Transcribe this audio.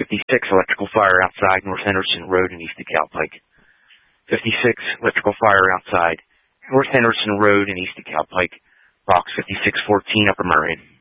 56, electrical fire outside North Henderson Road and east of Cow Pike. 56, electrical fire outside North Henderson Road and east of Cow Pike. Box 5614, Upper Merion.